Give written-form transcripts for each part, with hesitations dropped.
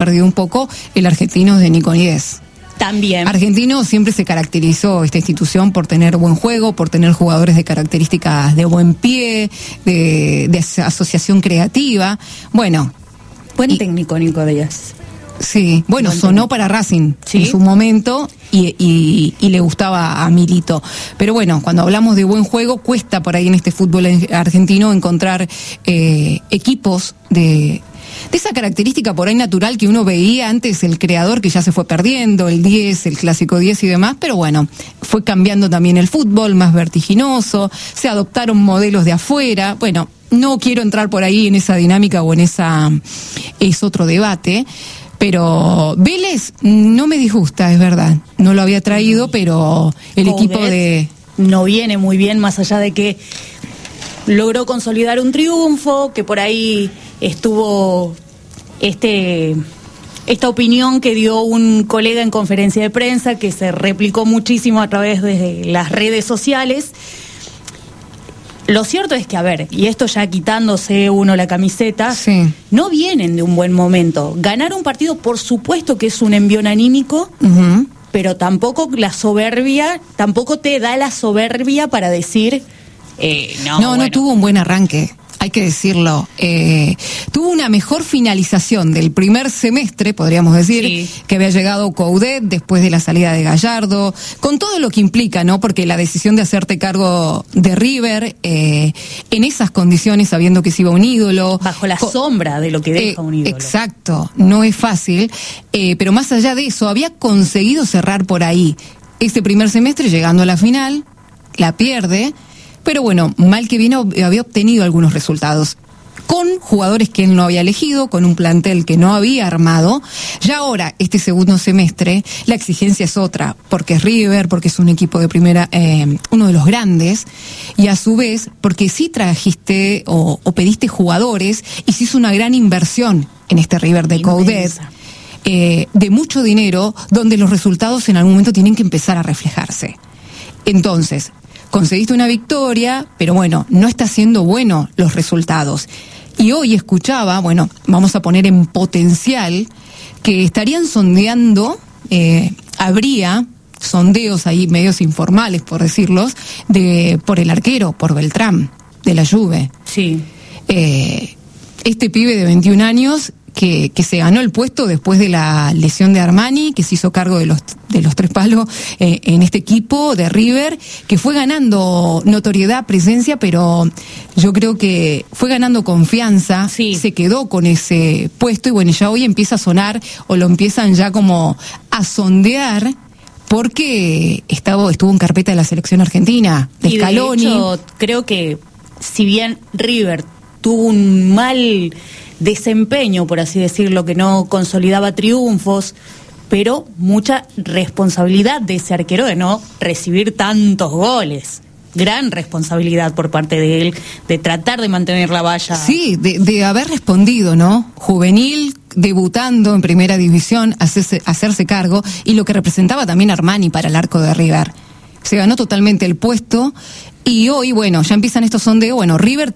perdido un poco el Argentinos de Nico Nies. También. Argentino siempre se caracterizó, esta institución, por tener buen juego, por tener jugadores de características de buen pie, de asociación creativa. Bueno. Buen técnico, Nico Díaz. Sí, bueno, sonó para Racing en su momento y le gustaba a Milito. Pero bueno, cuando hablamos de buen juego, cuesta por ahí en este fútbol argentino encontrar equipos de esa característica por ahí natural que uno veía antes, el creador que ya se fue perdiendo, el 10, el clásico 10 y demás, pero bueno, fue cambiando también el fútbol, más vertiginoso, se adoptaron modelos de afuera, bueno, no quiero entrar por ahí en esa dinámica o en esa, es otro debate, pero Vélez no me disgusta, es verdad, no lo había traído, pero el equipo de... No viene muy bien, más allá de que logró consolidar un triunfo, que por ahí estuvo esta opinión que dio un colega en conferencia de prensa, que se replicó muchísimo a través de las redes sociales. Lo cierto es que, a ver, y esto ya quitándose uno la camiseta, no vienen de un buen momento. Ganar un partido, por supuesto que es un envión anímico, pero tampoco la soberbia, tampoco te da la soberbia para decir... No tuvo un buen arranque, hay que decirlo. Tuvo una mejor finalización del primer semestre, podríamos decir, que había llegado Coudet después de la salida de Gallardo, con todo lo que implica, ¿no? Porque la decisión de hacerte cargo de River, en esas condiciones, sabiendo que se iba un ídolo. Bajo la sombra de lo que deja un ídolo. Exacto, no es fácil, pero más allá de eso, había conseguido cerrar por ahí ese primer semestre, llegando a la final, la pierde. Pero bueno, mal que bien había obtenido algunos resultados con jugadores que él no había elegido, con un plantel que no había armado. Ya ahora, este segundo semestre, la exigencia es otra, porque es River, porque es un equipo de primera, uno de los grandes, y a su vez, porque sí trajiste o pediste jugadores y se hizo una gran inversión en este River de Coudet, de mucho dinero, donde los resultados en algún momento tienen que empezar a reflejarse. Entonces, conseguiste una victoria, pero bueno, no está siendo bueno los resultados. Y hoy escuchaba, bueno, vamos a poner en potencial, que estarían sondeando, habría sondeos ahí, medios informales, por decirlos, por el arquero, por Beltrán, de la Juve. Sí. Este pibe de 21 años... Que se ganó el puesto después de la lesión de Armani, que se hizo cargo de los tres palos en este equipo de River, que fue ganando notoriedad, presencia, pero yo creo que fue ganando confianza, se quedó con ese puesto y bueno, ya hoy empieza a sonar o lo empiezan ya como a sondear, porque estuvo en carpeta de la selección argentina, de Scaloni. De hecho, creo que si bien River tuvo un mal desempeño, por así decirlo, que no consolidaba triunfos, pero mucha responsabilidad de ese arquero de no recibir tantos goles. Gran responsabilidad por parte de él, de tratar de mantener la valla. Sí, de haber respondido, ¿no? Juvenil, debutando en primera división, hacerse cargo, y lo que representaba también Armani para el arco de River. Se ganó totalmente el puesto, y hoy, bueno, ya empiezan estos sondeos. Bueno, River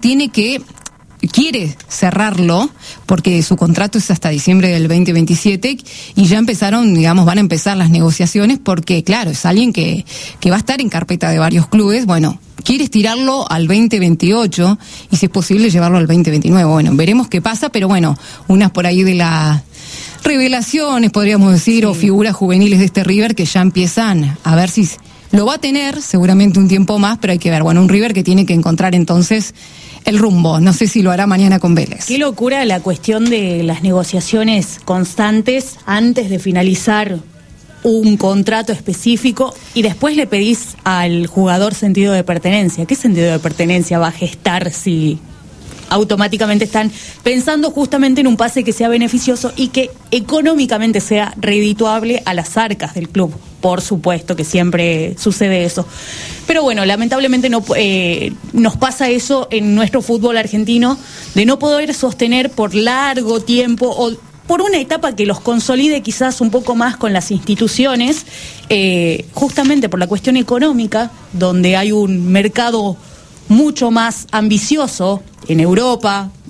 quiere cerrarlo porque su contrato es hasta diciembre del 2027 y ya empezaron, digamos, van a empezar las negociaciones porque, claro, es alguien que va a estar en carpeta de varios clubes. Bueno, quiere estirarlo al 2028 y si es posible llevarlo al 2029. Bueno, veremos qué pasa, pero bueno, unas por ahí de las revelaciones, podríamos decir, o figuras juveniles de este River que ya empiezan a ver si lo va a tener seguramente un tiempo más, pero hay que ver. Bueno, un River que tiene que encontrar entonces el rumbo. No sé si lo hará mañana con Vélez. Qué locura la cuestión de las negociaciones constantes antes de finalizar un contrato específico y después le pedís al jugador sentido de pertenencia. ¿Qué sentido de pertenencia va a gestar si automáticamente están pensando justamente en un pase que sea beneficioso y que económicamente sea redituable a las arcas del club? Por supuesto que siempre sucede eso. Pero bueno, lamentablemente nos pasa eso en nuestro fútbol argentino, de no poder sostener por largo tiempo o por una etapa que los consolide quizás un poco más con las instituciones, justamente por la cuestión económica, donde hay un mercado mucho más ambicioso en Europa,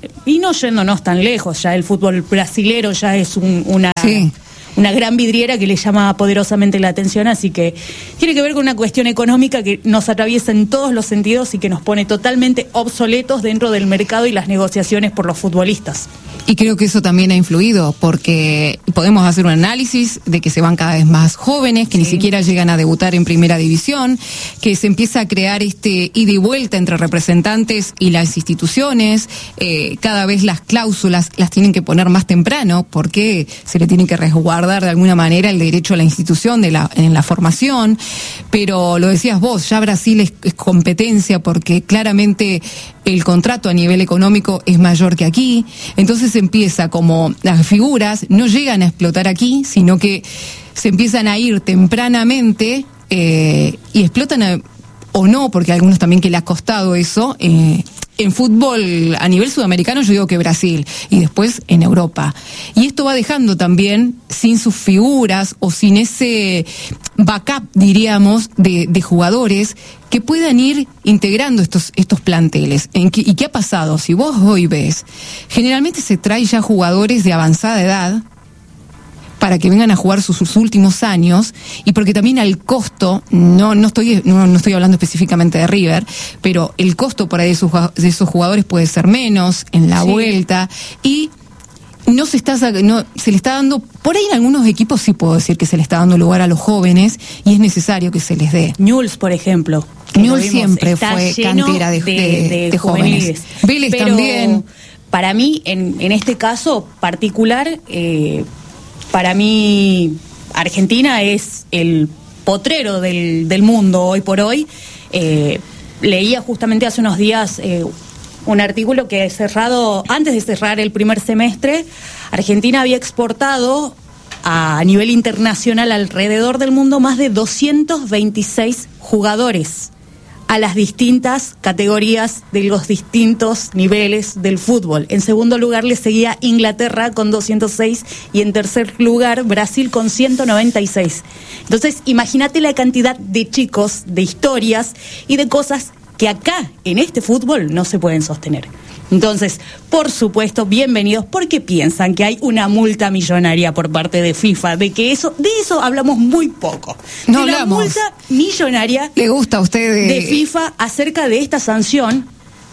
y no yéndonos tan lejos, ya el fútbol brasilero ya es una gran vidriera que le llama poderosamente la atención, así que tiene que ver con una cuestión económica que nos atraviesa en todos los sentidos y que nos pone totalmente obsoletos dentro del mercado y las negociaciones por los futbolistas. Y creo que eso también ha influido, porque podemos hacer un análisis de que se van cada vez más jóvenes, que ni siquiera llegan a debutar en primera división, que se empieza a crear ida y vuelta entre representantes y las instituciones, cada vez las cláusulas las tienen que poner más temprano, porque se le tiene que resguardar de alguna manera el derecho a la institución en la formación, pero lo decías vos, ya Brasil es competencia porque claramente el contrato a nivel económico es mayor que aquí, entonces empieza como las figuras no llegan a explotar aquí, sino que se empiezan a ir tempranamente y explotan o no, porque a algunos también que le ha costado eso, en fútbol a nivel sudamericano yo digo que Brasil y después en Europa. Y esto va dejando también sin sus figuras o sin ese backup, diríamos, de jugadores que puedan ir integrando estos planteles. ¿Y qué ha pasado? Si vos hoy ves, generalmente se trae ya jugadores de avanzada edad para que vengan a jugar sus últimos años, y porque también al costo, no estoy hablando específicamente de River, pero el costo por ahí de esos jugadores puede ser menos en la vuelta, y se le está dando, por ahí en algunos equipos sí puedo decir que se le está dando lugar a los jóvenes, y es necesario que se les dé. Newell's, por ejemplo. Newell's siempre fue cantera de jóvenes. Vélez pero también. Para mí, en este caso particular, para mí, Argentina es el potrero del mundo hoy por hoy. Leía justamente hace unos días un artículo que antes de cerrar el primer semestre, Argentina había exportado a nivel internacional alrededor del mundo más de 226 jugadores a las distintas categorías de los distintos niveles del fútbol. En segundo lugar le seguía Inglaterra con 206 y en tercer lugar Brasil con 196. Entonces, imagínate la cantidad de chicos, de historias y de cosas que acá en este fútbol no se pueden sostener. Entonces, por supuesto, bienvenidos, porque piensan que hay una multa millonaria por parte de FIFA, de eso hablamos muy poco. No de hablamos. La multa millonaria ¿Le gusta a usted de FIFA acerca de esta sanción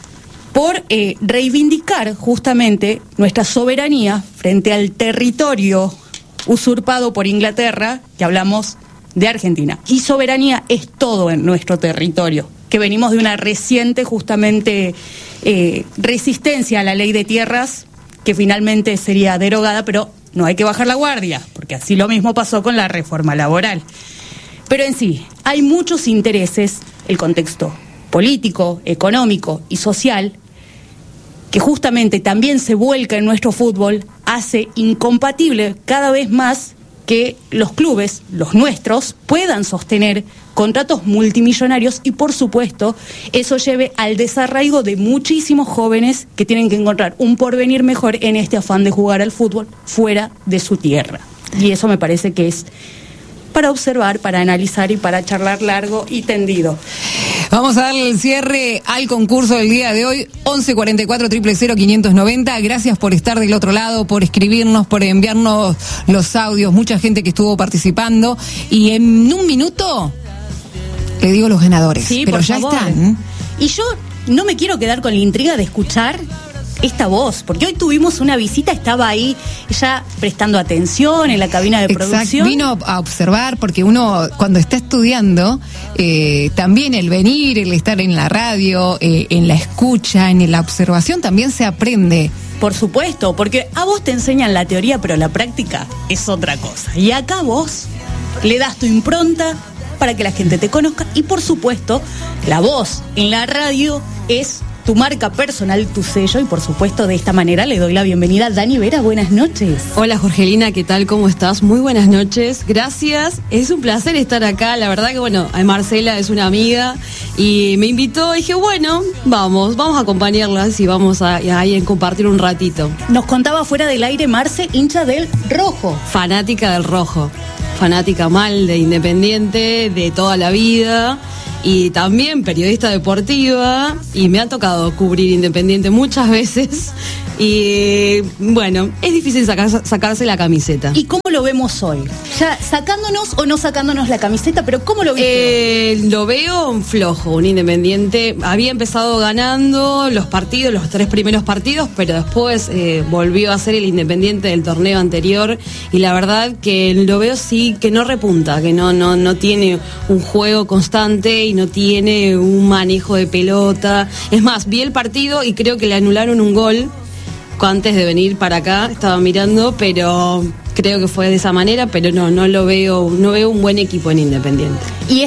por reivindicar justamente nuestra soberanía frente al territorio usurpado por Inglaterra, que hablamos de Argentina. Y soberanía es todo en nuestro territorio, que venimos de una reciente justamente resistencia a la ley de tierras, que finalmente sería derogada, pero no hay que bajar la guardia, porque así lo mismo pasó con la reforma laboral. Pero en sí, hay muchos intereses, el contexto político, económico y social, que justamente también se vuelca en nuestro fútbol, hace incompatible cada vez más que los clubes, los nuestros, puedan sostener contratos multimillonarios y, por supuesto, eso lleve al desarraigo de muchísimos jóvenes que tienen que encontrar un porvenir mejor en este afán de jugar al fútbol fuera de su tierra. Y eso me parece que es para observar, para analizar y para charlar largo y tendido. Vamos a darle el cierre al concurso del día de hoy, 1144 000 590. Gracias por estar del otro lado, por escribirnos, por enviarnos los audios. Mucha gente que estuvo participando. Y en un minuto le digo los ganadores. Sí, pero por ya favor. están. Y yo no me quiero quedar con la intriga de escuchar esta voz, porque hoy tuvimos una visita, estaba ahí ella prestando atención en la cabina de producción. Vino a observar, porque uno cuando está estudiando, también el venir, el estar en la radio, en la escucha, en la observación, también se aprende. Por supuesto, porque a vos te enseñan la teoría, pero la práctica es otra cosa. Y acá vos le das tu impronta para que la gente te conozca, y por supuesto, la voz en la radio es tu marca personal, tu sello, y por supuesto de esta manera le doy la bienvenida a Dani Vera. Buenas noches. Hola Jorgelina, ¿qué tal? ¿Cómo estás? Muy buenas noches, gracias, es un placer estar acá, la verdad que bueno, Marcela es una amiga y me invitó, y dije bueno, vamos a acompañarlas y vamos a compartir un ratito. Nos contaba fuera del aire Marce, hincha del Rojo. Fanática del Rojo, fanática mal de Independiente de toda la vida. y también periodista deportiva, y me ha tocado cubrir Independiente muchas veces. Y bueno, es difícil sacarse la camiseta. ¿Y cómo lo vemos hoy? Ya sacándonos o no sacándonos la camiseta, pero ¿cómo lo ves? Lo veo flojo, un Independiente. Había empezado ganando los 3 primeros partidos, pero después volvió a ser el Independiente del torneo anterior. Y la verdad que lo veo sí que no repunta, que no tiene un juego constante y no tiene un manejo de pelota. Es más, vi el partido y creo que le anularon un gol antes de venir para acá, estaba mirando, pero creo que fue de esa manera, pero no veo un buen equipo en Independiente. Y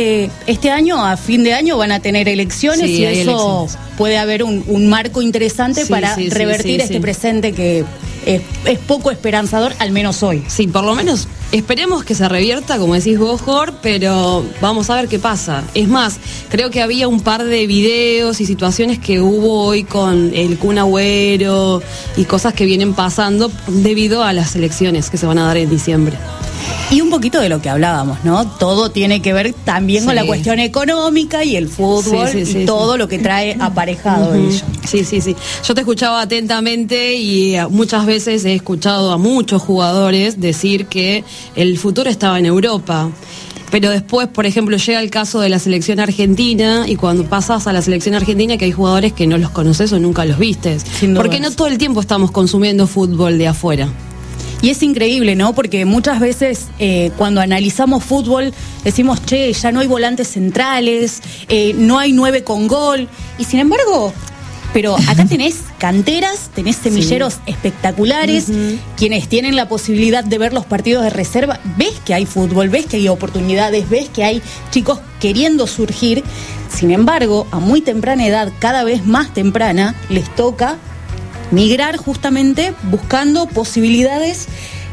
este año, a fin de año, van a tener elecciones, sí, y eso elecciones. Puede haber un marco interesante para revertir este presente que es poco esperanzador, al menos hoy. Sí, por lo menos esperemos que se revierta, como decís vos, Jor, pero vamos a ver qué pasa. Es más, creo que había un par de videos y situaciones que hubo hoy con el Kun Agüero y cosas que vienen pasando debido a las elecciones que se van a dar en diciembre. Y un poquito de lo que hablábamos, ¿no? Todo tiene que ver también con la cuestión económica y el fútbol y todo lo que trae aparejado ello. Sí. Yo te escuchaba atentamente y muchas veces he escuchado a muchos jugadores decir que el futuro estaba en Europa. Pero después, por ejemplo, llega el caso de la selección argentina, y cuando pasas a la selección argentina, que hay jugadores que no los conoces o nunca los vistes. Porque no todo el tiempo estamos consumiendo fútbol de afuera. Y es increíble, ¿no? Porque muchas veces cuando analizamos fútbol decimos, che, ya no hay volantes centrales, no hay 9 con gol. Y sin embargo, pero acá tenés canteras, tenés semilleros espectaculares, quienes tienen la posibilidad de ver los partidos de reserva, ves que hay fútbol, ves que hay oportunidades, ves que hay chicos queriendo surgir. Sin embargo, a muy temprana edad, cada vez más temprana, les toca migrar justamente buscando posibilidades,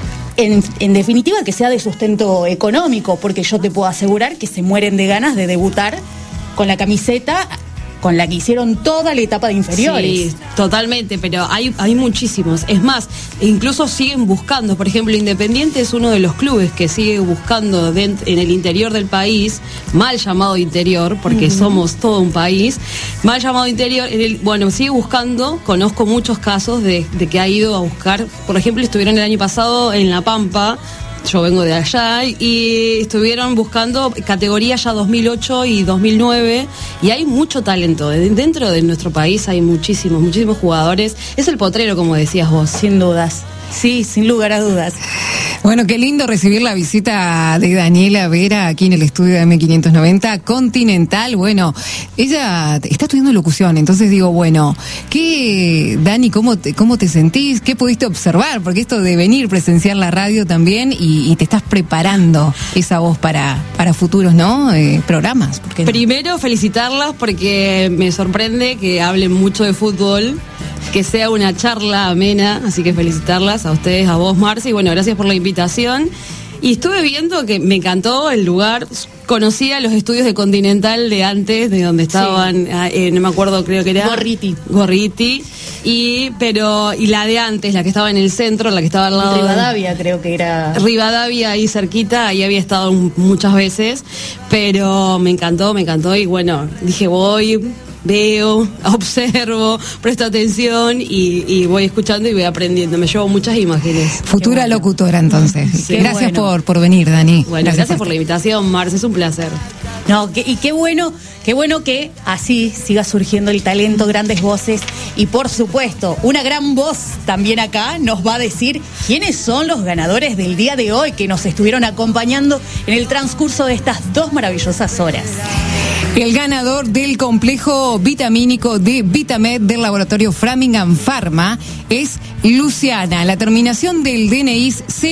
en definitiva, que sea de sustento económico, porque yo te puedo asegurar que se mueren de ganas de debutar con la camiseta con la que hicieron toda la etapa de inferiores. Sí, totalmente, pero hay muchísimos. Es más, incluso siguen buscando. Por ejemplo, Independiente es uno de los clubes que sigue buscando en el interior del país, mal llamado interior, porque somos todo un país, mal llamado interior. Sigue buscando. Conozco muchos casos de que ha ido a buscar. Por ejemplo, estuvieron el año pasado en La Pampa. Yo vengo de allá, y estuvieron buscando categorías ya 2008 y 2009, y hay mucho talento. Dentro de nuestro país hay muchísimos jugadores. Es el potrero, como decías vos. Sin dudas. Sí, sin lugar a dudas. Bueno, qué lindo recibir la visita de Daniela Vera aquí en el estudio de M590 Continental. Bueno, ella está estudiando locución, entonces digo, bueno, Dani, ¿cómo te sentís? ¿Qué pudiste observar? Porque esto de venir, presenciar la radio también, y te estás preparando esa voz para futuros, ¿no? Programas. ¿Por qué no? Primero, felicitarlas porque me sorprende que hablen mucho de fútbol, que sea una charla amena, así que felicitarlas a ustedes, a vos, Marce, y bueno, gracias por la invitación. Y estuve viendo que me encantó el lugar. Conocía los estudios de Continental de antes, de donde estaban, no me acuerdo, creo que era Gorriti, y la de antes, la que estaba en el centro, la que estaba al lado Rivadavia, creo que era Rivadavia, ahí cerquita, ahí había estado muchas veces, pero me encantó, y bueno, dije, veo, observo, presto atención y voy escuchando y voy aprendiendo. Me llevo muchas imágenes. Futura locutora, entonces. Sí. Gracias por venir, Dani. Bueno, gracias por la invitación, Marce, es un placer. No, y qué bueno que así siga surgiendo el talento, grandes voces, y por supuesto, una gran voz también acá nos va a decir quiénes son los ganadores del día de hoy que nos estuvieron acompañando en el transcurso de estas 2 maravillosas horas. El ganador del complejo vitamínico de Vitamed del laboratorio Framingham Pharma es Luciana. La terminación del DNI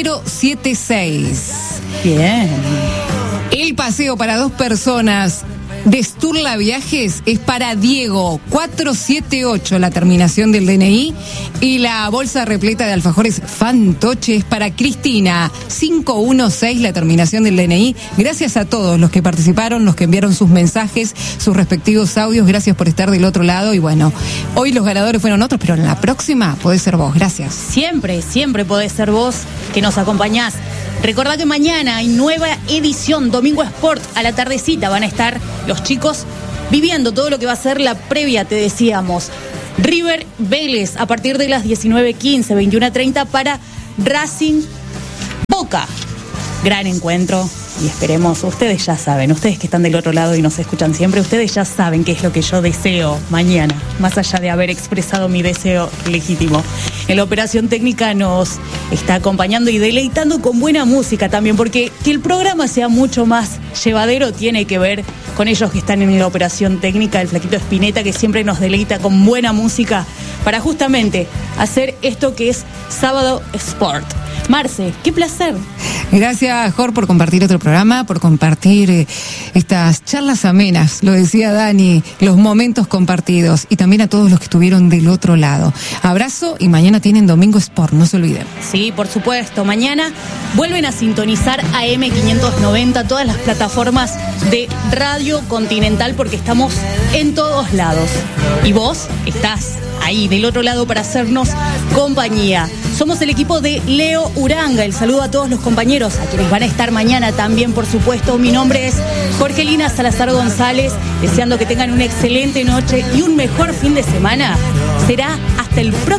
076. Bien. El paseo para 2 personas de Sturla Viajes es para Diego, 478 la terminación del DNI, y la bolsa repleta de alfajores Fantoche es para Cristina, 516 la terminación del DNI. Gracias a todos los que participaron, los que enviaron sus mensajes, sus respectivos audios, gracias por estar del otro lado. Y bueno, hoy los ganadores fueron otros, pero en la próxima podés ser vos. Gracias. Siempre podés ser vos, que nos acompañás Recordá que mañana hay nueva edición, Domingo Sport, a la tardecita van a estar los chicos viviendo todo lo que va a ser la previa, te decíamos. River Vélez a partir de las 19:15, 21:30 para Racing Boca. Gran encuentro y esperemos, ustedes ya saben, ustedes que están del otro lado y nos escuchan siempre, ustedes ya saben qué es lo que yo deseo mañana, más allá de haber expresado mi deseo legítimo. En la operación técnica nos está acompañando y deleitando con buena música también, porque que el programa sea mucho más llevadero tiene que ver con ellos que están en la operación técnica, el Flaquito Espineta, que siempre nos deleita con buena música para justamente hacer esto que es Sábado Sport. Marce, qué placer. Gracias, Jor, por compartir otro programa, por compartir estas charlas amenas, lo decía Dani, los momentos compartidos, y también a todos los que estuvieron del otro lado. Abrazo, y mañana tienen Domingo Sport, no se olviden. Sí, por supuesto. Mañana vuelven a sintonizar AM590, todas las plataformas de Radio Continental, porque estamos en todos lados. Y vos estás ahí del otro lado para hacernos compañía. Somos el equipo de Leo Uranga. El saludo a todos los compañeros, a quienes van a estar mañana también, por supuesto. Mi nombre es Jorgelina Salazar González, deseando que tengan una excelente noche y un mejor fin de semana. Será hasta el próximo